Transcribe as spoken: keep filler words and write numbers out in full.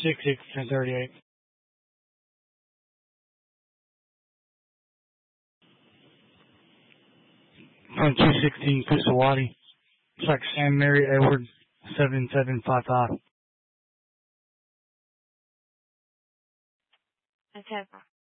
six six, ten thirty-eight. On two sixteen, Kusawati. It's like Sam Mary Edward, seven seven five five. Okay.